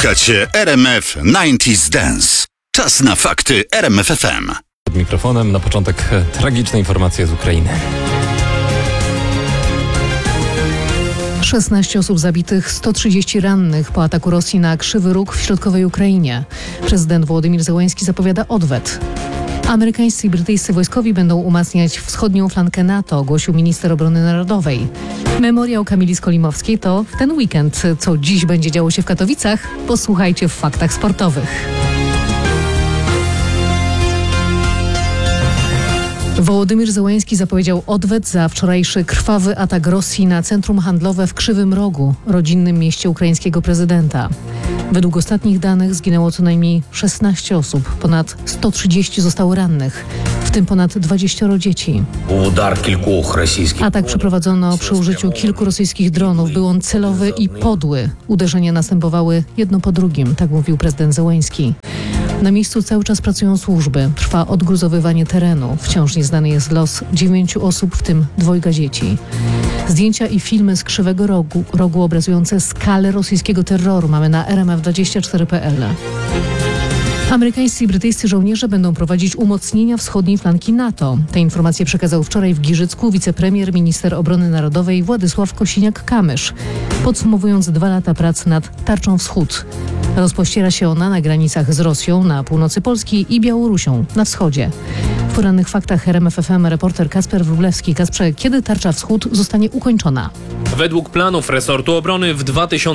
Słuchacie RMF 90s Dance. Czas na fakty RMF FM. Przed mikrofonem na początek tragiczne informacje z Ukrainy. 16 osób zabitych, 130 rannych po ataku Rosji na Krzywy Róg w środkowej Ukrainie. Prezydent Wołodymyr Zełenski zapowiada odwet. Amerykańscy i brytyjscy wojskowi będą umacniać wschodnią flankę NATO, ogłosił minister obrony narodowej. Memoriał Kamili Skolimowskiej to w ten weekend. Co dziś będzie działo się w Katowicach? Posłuchajcie w faktach sportowych. Wołodymyr Zełenski zapowiedział odwet za wczorajszy krwawy atak Rosji na centrum handlowe w Krzywym Rogu, rodzinnym mieście ukraińskiego prezydenta. Według ostatnich danych zginęło co najmniej 16 osób, ponad 130 zostało rannych, w tym ponad 20 dzieci. Atak przeprowadzono przy użyciu kilku rosyjskich dronów. Był on celowy i podły. Uderzenia następowały jedno po drugim, tak mówił prezydent Zełenski. Na miejscu cały czas pracują służby. Trwa odgruzowywanie terenu. Wciąż nieznany jest los 9 osób, w tym 2 dzieci. Zdjęcia i filmy z Krzywego Rogu obrazujące skalę rosyjskiego terroru mamy na rmf24.pl. Amerykańscy i brytyjscy żołnierze będą prowadzić umocnienia wschodniej flanki NATO. Te informacje przekazał wczoraj w Giżycku wicepremier, minister obrony narodowej Władysław Kosiniak-Kamysz, podsumowując 2 lata prac nad Tarczą Wschód. Rozpościera się ona na granicach z Rosją na północy Polski i Białorusią na wschodzie. W porannych faktach RMF FM reporter Kasper Wróblewski. Kasprze, kiedy Tarcza Wschód zostanie ukończona? Według planów resortu obrony w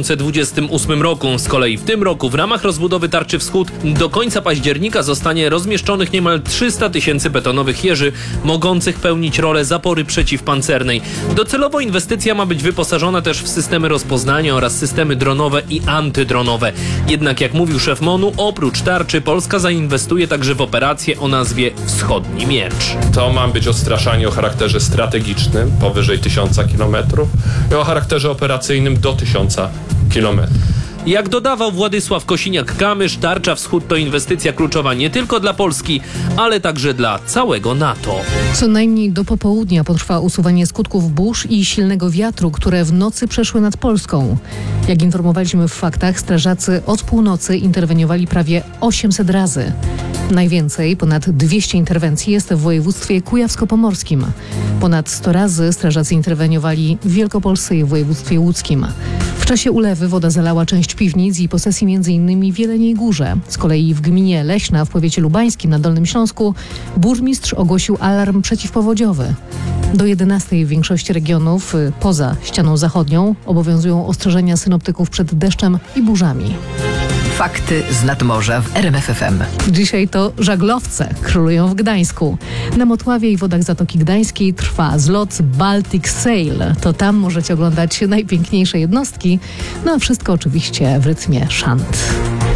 2028 roku. Z kolei w tym roku w ramach rozbudowy Tarczy Wschód do końca października zostanie rozmieszczonych niemal 300 000 betonowych jeży, mogących pełnić rolę zapory przeciwpancernej. Docelowo inwestycja ma być wyposażona też w systemy rozpoznania oraz systemy dronowe i antydronowe. Jednak jak mówił szef MON-u, oprócz tarczy Polska zainwestuje także w operację o nazwie Wschodni Miecz. To ma być odstraszanie o charakterze strategicznym powyżej 1000 km i o charakterze operacyjnym do 1000 km. Jak dodawał Władysław Kosiniak-Kamysz, Tarcza Wschód to inwestycja kluczowa nie tylko dla Polski, ale także dla całego NATO. Co najmniej do popołudnia potrwa usuwanie skutków burz i silnego wiatru, które w nocy przeszły nad Polską. Jak informowaliśmy w faktach, strażacy od północy interweniowali prawie 800 razy. Najwięcej, ponad 200 interwencji jest w województwie kujawsko-pomorskim. Ponad 100 razy strażacy interweniowali w Wielkopolsce i w województwie łódzkim. W czasie ulewy woda zalała część piwnic i posesji m.in. w Jeleniej Górze. Z kolei w gminie Leśna w powiecie lubańskim na Dolnym Śląsku burmistrz ogłosił alarm przeciwpowodziowy. Do 11 w większości regionów poza ścianą zachodnią obowiązują ostrzeżenia synoptyków przed deszczem i burzami. Fakty z nadmorza w RMF FM. Dzisiaj to żaglowce królują w Gdańsku. Na Motławie i wodach Zatoki Gdańskiej trwa zlot Baltic Sail. To tam możecie oglądać najpiękniejsze jednostki, no a wszystko oczywiście w rytmie szant.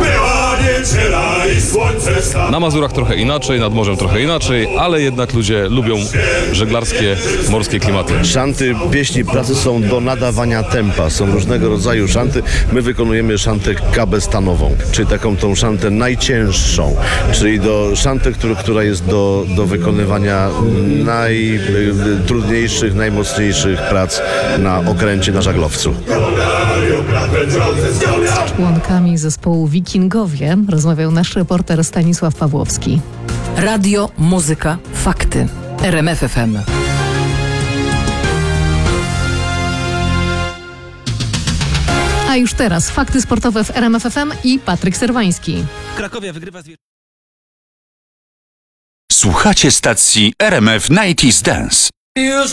Na Mazurach trochę inaczej, nad morzem trochę inaczej, ale jednak ludzie lubią żeglarskie, morskie klimaty. Szanty, pieśni, pracy są do nadawania tempa. Są różnego rodzaju szanty. My wykonujemy szantę kabestanową, czyli taką tą szantę najcięższą, czyli do szantę, która jest do wykonywania najtrudniejszych, najmocniejszych prac na okręcie, na żaglowcu. Z członkami zespołu Wikingowie rozmawiał nasz reporter Stanisław Pawłowski. Radio, muzyka, fakty. RMF FM. A już teraz fakty sportowe w RMF FM i Patryk Serwański. Krakowia wygrywa z... Słuchacie stacji RMF 90s Dance. Już